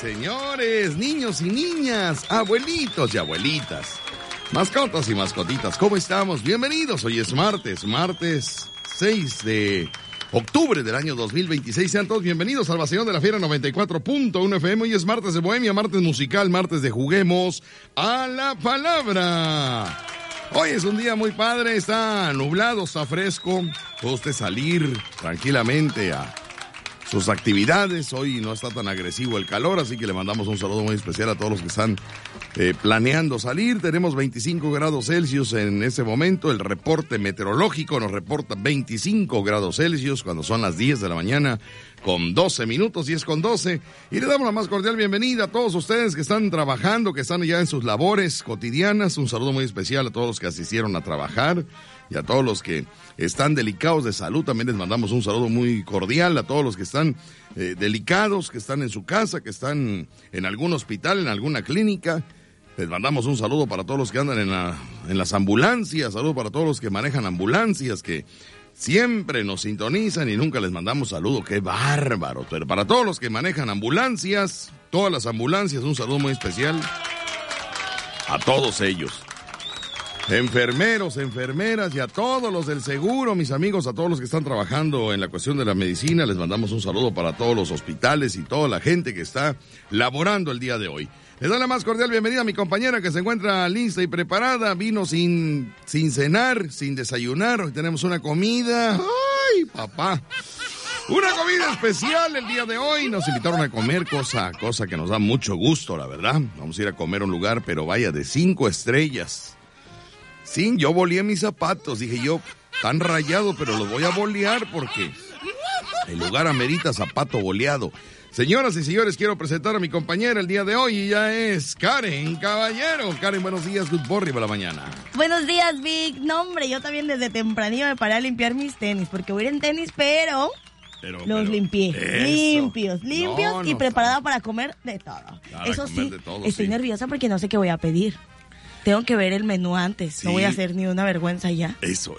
señores, niños y niñas, abuelitos y abuelitas, mascotas y mascotitas, ¿cómo estamos? Bienvenidos, hoy es martes 6 de octubre del año 2026. Sean todos bienvenidos al Vacilón de la Fiera 94.1 FM. Hoy es martes de bohemia, martes musical, martes de juguemos a la palabra. Hoy es un día muy padre, está nublado, está fresco, puede usted salir tranquilamente a sus actividades. Hoy no está tan agresivo el calor, así que le mandamos un saludo muy especial a todos los que están planeando salir. Tenemos 25 grados Celsius en ese momento. El reporte meteorológico nos reporta 25 grados Celsius cuando son las 10 de la mañana con 12 minutos, 10:12. Y le damos la más cordial bienvenida a todos ustedes que están trabajando, que están ya en sus labores cotidianas. Un saludo muy especial a todos los que asistieron a trabajar y a todos los que están delicados de salud. También les mandamos un saludo muy cordial a todos los que están delicados, que están en su casa, que están en algún hospital, en alguna clínica. Les mandamos un saludo para todos los que andan en las ambulancias, saludo para todos los que manejan ambulancias, que siempre nos sintonizan y nunca les mandamos saludo. ¡Qué bárbaro! Pero para todos los que manejan ambulancias, todas las ambulancias, un saludo muy especial a todos ellos. Enfermeros, enfermeras y a todos los del seguro, mis amigos, a todos los que están trabajando en la cuestión de la medicina, les mandamos un saludo para todos los hospitales y toda la gente que está laborando el día de hoy. Les doy la más cordial bienvenida a mi compañera que se encuentra lista y preparada, vino sin cenar, sin desayunar, hoy tenemos una comida, ¡ay, papá! Una comida especial el día de hoy, nos invitaron a comer, cosa que nos da mucho gusto, la verdad. Vamos a ir a comer a un lugar, pero vaya, de 5 estrellas. Sí, yo boleé mis zapatos, dije yo, tan rayado, pero los voy a bolear porque el lugar amerita zapato boleado. Señoras y señores, quiero presentar a mi compañera el día de hoy y ya es Karen Caballero. Karen, buenos días, good morning por la mañana. Buenos días, Vic. No, hombre, yo también desde tempranillo me paré a limpiar mis tenis, porque voy a ir en tenis, pero los limpié. Eso. Limpios no, y preparada para comer de todo. Eso sí, estoy nerviosa porque no sé qué voy a pedir. Tengo que ver el menú antes, sí. No voy a hacer ni una vergüenza ya. Eso.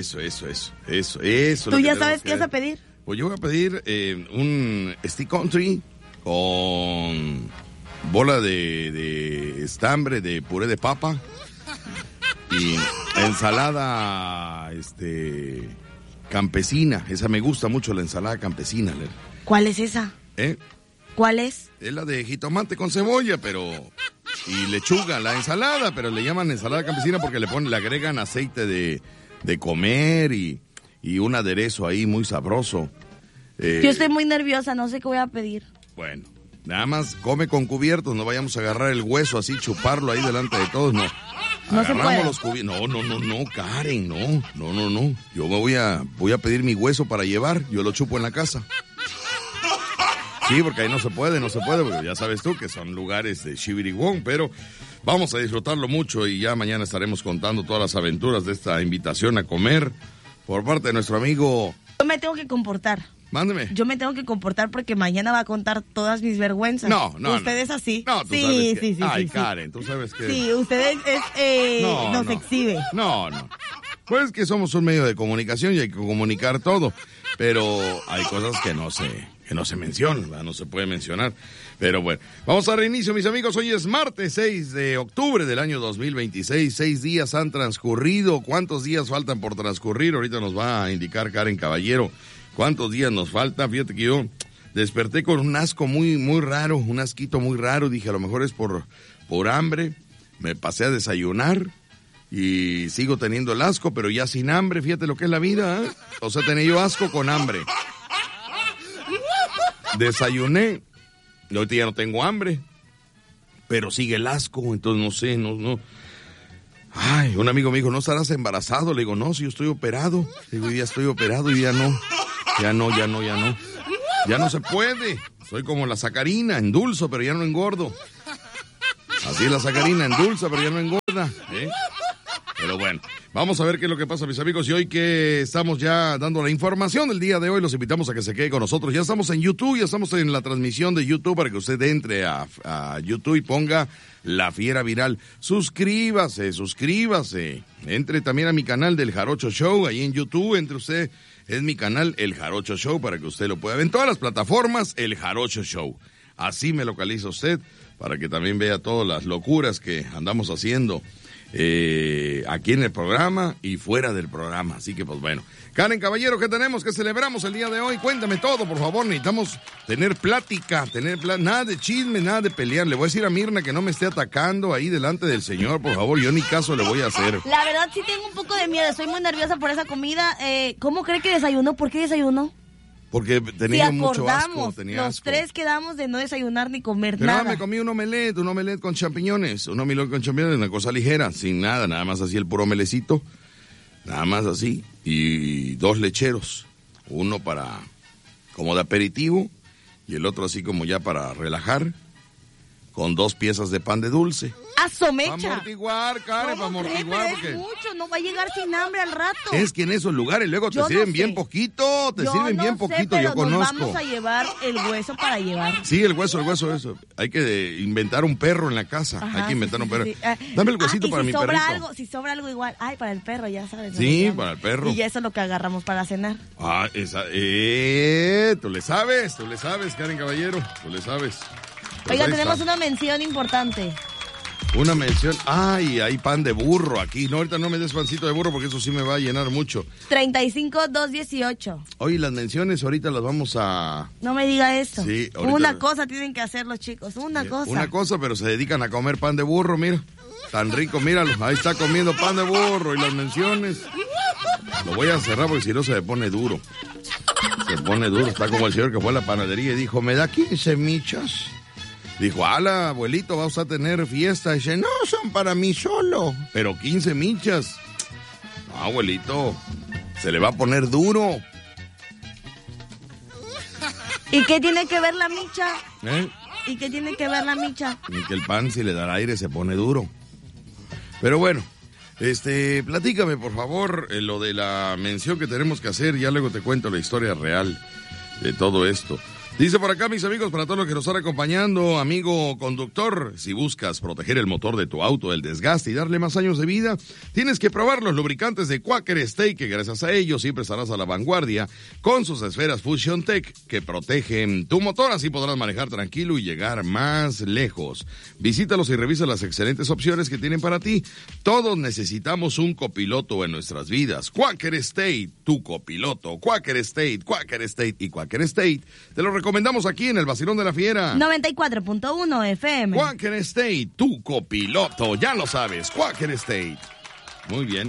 ¿Tú ya sabes qué vas a pedir? Pues yo voy a pedir un stick country con bola de estambre, de puré de papa y ensalada campesina. Esa me gusta mucho, la ensalada campesina. ¿Cuál es esa? ¿Cuál es? Es la de jitomate con cebolla, y lechuga, la ensalada, pero le llaman ensalada campesina porque le agregan aceite de comer y un aderezo ahí muy sabroso. Yo estoy muy nerviosa, no sé qué voy a pedir. Bueno, nada más come con cubiertos, no vayamos a agarrar el hueso así, chuparlo ahí delante de todos, no. No se puede. Los cubiertos. No, Karen, no. Yo me voy a pedir mi hueso para llevar, yo lo chupo en la casa. Sí, porque ahí no se puede, porque ya sabes tú que son lugares de Shibirigüón, pero vamos a disfrutarlo mucho y ya mañana estaremos contando todas las aventuras de esta invitación a comer por parte de nuestro amigo. Yo me tengo que comportar. Mándeme. Yo me tengo que comportar porque mañana va a contar todas mis vergüenzas. No. Ustedes así. No, tú sabes que... Ay, Karen, tú sabes que... Sí, ustedes nos exhibe. No. Pues que somos un medio de comunicación y hay que comunicar todo, pero hay cosas que no se mencionan, ¿verdad? No se puede mencionar. Pero bueno, vamos a reinicio, mis amigos. Hoy es martes 6 de octubre del año 2026. 6 días han transcurrido. ¿Cuántos días faltan por transcurrir? Ahorita nos va a indicar Karen Caballero cuántos días nos falta. Fíjate que yo desperté con un asco muy, muy raro, un asquito muy raro. Dije, a lo mejor es por hambre. Me pasé a desayunar y sigo teniendo el asco, pero ya sin hambre. Fíjate lo que es la vida, ¿eh? O sea, tenía yo asco con hambre. Desayuné, y ahorita ya no tengo hambre, pero sigue el asco, entonces no sé, no. Ay, un amigo me dijo, ¿no estarás embarazado? Le digo, no, si yo estoy operado. Le digo, ya estoy operado y ya no. Ya no se puede. Soy como la sacarina, endulzo, pero ya no engordo. Así es la sacarina, endulza, pero ya no engorda, ¿eh? Pero bueno, vamos a ver qué es lo que pasa, mis amigos. Y hoy que estamos ya dando la información del día de hoy, los invitamos a que se quede con nosotros. Ya estamos en YouTube, ya estamos en la transmisión de YouTube para que usted entre a YouTube y ponga La Fiera Viral. Suscríbase. Entre también a mi canal del Jarocho Show, ahí en YouTube, entre usted, es mi canal El Jarocho Show para que usted lo pueda ver en todas las plataformas, El Jarocho Show. así me localiza usted, para que también vea todas las locuras que andamos haciendo aquí en el programa y fuera del programa. Así que pues bueno. Karen Caballero, ¿qué tenemos? ¿Qué celebramos el día de hoy? Cuéntame todo, por favor. Necesitamos tener plática, nada de chisme, nada de pelear. Le voy a decir a Mirna que no me esté atacando ahí delante del señor, por favor. Yo ni caso le voy a hacer. La verdad sí tengo un poco de miedo. Estoy muy nerviosa por esa comida. ¿Cómo cree que desayunó? ¿Por qué desayunó? Porque tenía mucho asco. Los tres quedamos de no desayunar ni comer nada. Pero me comí un omelette con champiñones. Un omelette con champiñones, una cosa ligera, sin nada más así el puro melecito. Nada más así. Y 2 lecheros. Uno para como de aperitivo y el otro así como ya para relajar. Con 2 piezas de pan de dulce. ¡Asomecha! Para amortiguar, Karen, para amortiguar. Porque es mucho, no va a llegar sin hambre al rato. Es que en esos lugares luego te sirven bien poquito, yo conozco. Nos vamos a llevar el hueso para llevar. Sí, el hueso, eso. Hay que inventar un perro en la casa. Ajá, hay que inventar un perro. Sí. Dame el huesito para mi perrito. Si sobra algo igual, para el perro, ya sabes. Sí, para el perro. Y ya eso es lo que agarramos para cenar. Tú le sabes, Karen Caballero, tú le sabes. Pues oiga, tenemos una mención importante. Una mención. Ay, hay pan de burro aquí. No, ahorita no me des pancito de burro porque eso sí me va a llenar mucho. 35-218. Oye, las menciones ahorita las vamos a... No me diga eso. Sí, ahorita... Una cosa tienen que hacer los chicos, una cosa. Una cosa, pero se dedican a comer pan de burro, mira. Tan rico, míralo. Ahí está comiendo pan de burro y las menciones. Lo voy a cerrar porque si no se me pone duro. Se pone duro. Está como el señor que fue a la panadería y dijo, ¿me da 15 michas? Dijo, ala, abuelito, vamos a tener fiesta. Dice, no, son para mí solo. Pero 15 michas. No, abuelito, se le va a poner duro. ¿Y qué tiene que ver la micha? Y que el pan, si le da aire, se pone duro. Pero bueno, platícame, por favor, lo de la mención que tenemos que hacer. Ya luego te cuento la historia real de todo esto. Dice por acá, mis amigos, para todos los que nos están acompañando, amigo conductor, si buscas proteger el motor de tu auto del desgaste y darle más años de vida, tienes que probar los lubricantes de Quaker State, que gracias a ellos siempre estarás a la vanguardia con sus esferas Fusion Tech que protegen tu motor, así podrás manejar tranquilo y llegar más lejos. Visítalos y revisa las excelentes opciones que tienen para ti. Todos necesitamos un copiloto en nuestras vidas. Quaker State, tu copiloto. Quaker State y Quaker State. Te lo recomendamos aquí en el Vacilón de la Fiera. 94.1 FM. Quaker State, tu copiloto. Ya lo sabes, Quaker State. Muy bien.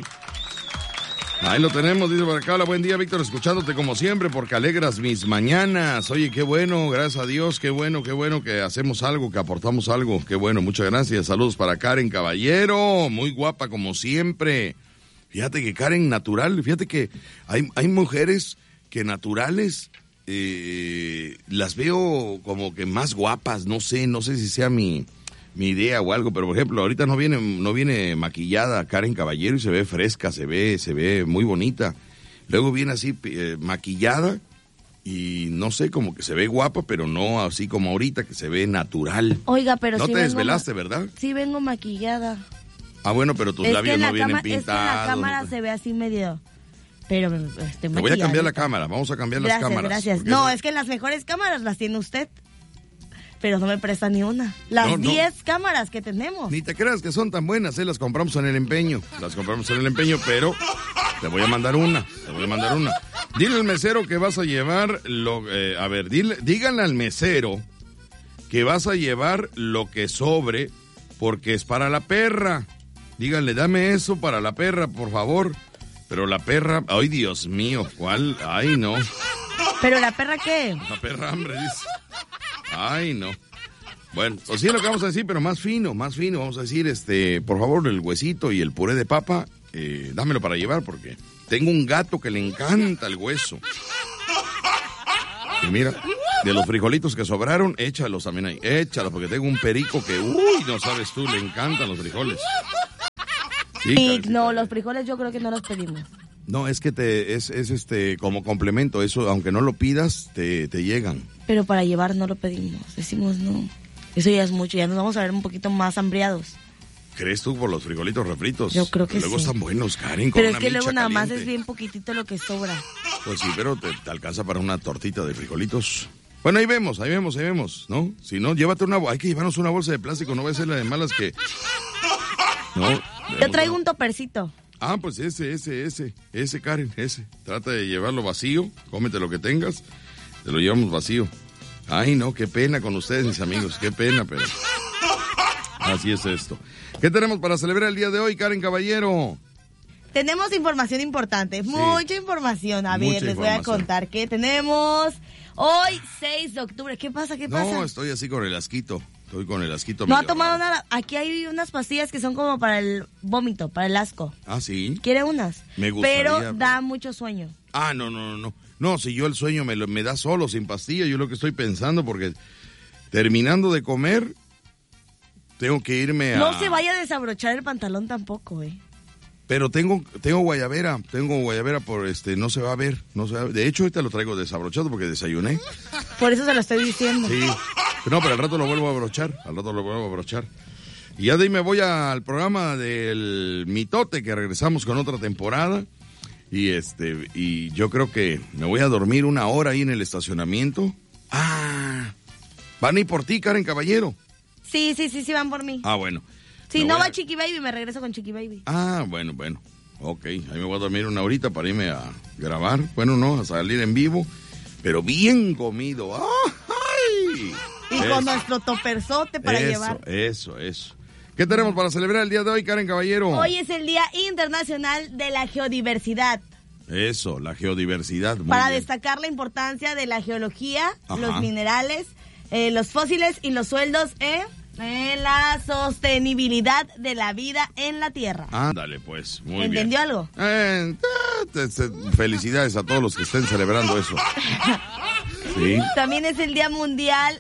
Ahí lo tenemos, dice por acá. Hola, buen día, Víctor, escuchándote como siempre porque alegras mis mañanas. Oye, qué bueno, gracias a Dios, qué bueno que hacemos algo, que aportamos algo. Qué bueno, muchas gracias. Saludos para Karen Caballero, muy guapa como siempre. Fíjate que Karen natural, fíjate que hay mujeres que naturales... las veo como que más guapas, no sé si sea mi idea o algo, pero por ejemplo, ahorita no viene maquillada Karen Caballero y se ve fresca, se ve muy bonita. Luego viene así maquillada y no sé, como que se ve guapa, pero no así como ahorita que se ve natural. Oiga, pero no te desvelaste, ¿verdad? Sí vengo maquillada. Ah, bueno, pero tus labios no vienen pintados. Es que en la cámara se ve así medio... Pero te voy a cambiar la cámara, vamos a cambiar las cámaras. Gracias. No, es que las mejores cámaras las tiene usted, pero no me presta ni una. Las 10 cámaras que tenemos. Ni te creas que son tan buenas, las compramos en el empeño. Pero te voy a mandar una. Dile al mesero que vas a llevar díganle al mesero que vas a llevar lo que sobre, porque es para la perra. Díganle, dame eso para la perra, por favor. Pero la perra, ay Dios mío, ¿cuál? Ay no. ¿Pero la perra qué? La perra hambre, dice. Ay no. Bueno, pues sí es lo que vamos a decir, pero más fino. Vamos a decir, por favor, el huesito y el puré de papa, dámelo para llevar porque tengo un gato que le encanta el hueso. Y mira, de los frijolitos que sobraron, échalos también ahí. Échalos porque tengo un perico que, no sabes tú, le encantan los frijoles. Sí, no, los frijoles yo creo que no los pedimos. No, es que es como complemento, eso, aunque no lo pidas, te llegan. Pero para llevar no lo pedimos, decimos no. Eso ya es mucho, ya nos vamos a ver un poquito más hambriados. ¿Crees tú por los frijolitos refritos? Yo creo que luego sí. Están buenos, Karen, con pero una es que luego nada caliente. más es bien poquitito lo que sobra. Pues sí, pero te alcanza para una tortita de frijolitos. Bueno, ahí vemos, ¿no? Si no, llévate hay que llevarnos una bolsa de plástico, no va a ser la de malas que... No. Yo traigo un topercito. Ah, pues ese, Karen, ese. Trata de llevarlo vacío, cómete lo que tengas, te lo llevamos vacío. Ay, no, qué pena con ustedes, mis amigos, qué pena, pero... Así es esto. ¿Qué tenemos para celebrar el día de hoy, Karen Caballero? Tenemos información importante, mucha información. A ver, les voy a contar que tenemos hoy 6 de octubre. ¿Qué pasa? No, estoy así con el asquito. No ha tomado nada. Aquí hay unas pastillas que son como para el vómito, para el asco. Ah, ¿sí? ¿Quiere unas? Me gustaría. Pero da mucho sueño. Ah, no. No, si yo el sueño me da solo, sin pastilla. Yo lo que estoy pensando, porque terminando de comer, tengo que irme a... No se vaya a desabrochar el pantalón tampoco, Pero tengo guayabera por no se va a ver, De hecho, ahorita lo traigo desabrochado porque desayuné. Por eso se lo estoy diciendo. Sí. No, pero al rato lo vuelvo a abrochar. Y ya de ahí me voy al programa del Mitote, que regresamos con otra temporada. Y yo creo que me voy a dormir 1 hora ahí en el estacionamiento. Ah, van a ir por ti, Karen Caballero. Sí, van por mí. Ah, bueno. Si no va Chiqui Baby, me regreso con Chiqui Baby. Ah, bueno. Ok, ahí me voy a dormir 1 horita para irme a grabar. Bueno, no, a salir en vivo. Pero bien comido. ¡Ay! Y con nuestro toperzote para llevar. Eso. ¿Qué tenemos para celebrar el día de hoy, Karen Caballero? Hoy es el Día Internacional de la Geodiversidad. Eso, la geodiversidad. Para destacar la importancia de la geología, los minerales, los fósiles y los suelos en la sostenibilidad de la vida en la Tierra. Ándale, pues, muy bien. ¿Entendió algo? Felicidades a todos los que estén celebrando eso. Sí. También es el Día Mundial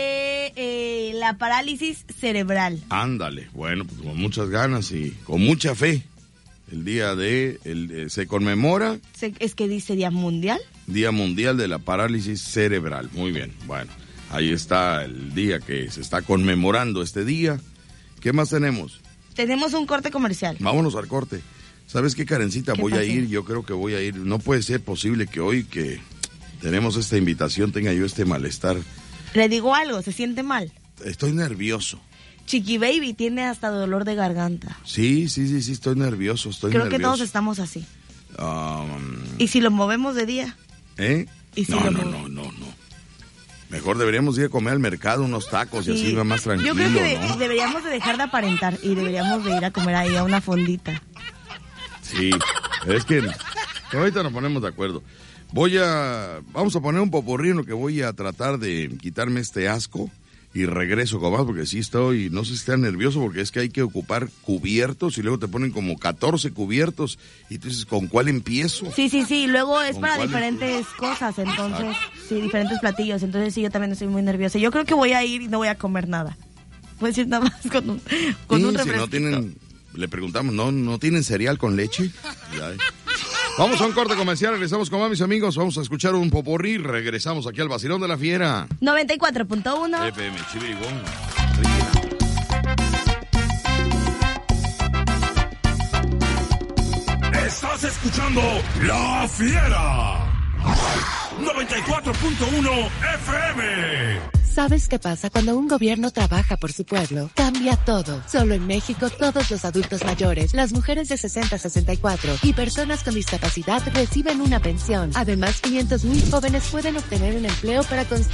de la Parálisis Cerebral. Ándale, bueno, pues con muchas ganas y con mucha fe. El día se conmemora... ¿Es que dice Día Mundial? Día Mundial de la Parálisis Cerebral. Muy bien, bueno. Ahí está el día que se está conmemorando este día. ¿Qué más tenemos? Tenemos un corte comercial. Vámonos al corte. ¿Sabes qué, Karencita? Yo creo que voy a ir. No puede ser posible que hoy que tenemos esta invitación tenga yo este malestar. Le digo algo, ¿se siente mal? Estoy nervioso. Chiqui Baby tiene hasta dolor de garganta. Sí, estoy nervioso, Creo que todos estamos así. ¿Y si lo movemos de día? ¿Y si no. Mejor deberíamos ir a comer al mercado unos tacos y así va más tranquilo. Yo creo que deberíamos de dejar de aparentar y deberíamos de ir a comer ahí a una fondita. Sí, es que ahorita nos ponemos de acuerdo. Vamos a poner un popurrí en lo que voy a tratar de quitarme este asco y regreso con más porque sí estoy, no sé si está nervioso porque es que hay que ocupar cubiertos y luego te ponen como 14 cubiertos y tú dices, ¿con cuál empiezo? Sí, luego es para diferentes cosas, entonces, sí, diferentes platillos, entonces sí, yo también estoy muy nerviosa. Yo creo que voy a ir y no voy a comer nada. Voy a decir nada más con un refresquito. Si no tienen, le preguntamos, ¿no tienen cereal con leche? Ya, Vamos a un corte comercial, regresamos con más, mis amigos. Vamos a escuchar un popurrí. Regresamos aquí al Vacilón de la Fiera. 94.1 FM Chibirigón. Estás escuchando La Fiera. 94.1 FM. ¿Sabes qué pasa cuando un gobierno trabaja por su pueblo? Cambia todo. Solo en México, todos los adultos mayores, las mujeres de 60 a 64 y personas con discapacidad reciben una pensión. Además, 500,000 jóvenes pueden obtener un empleo para construir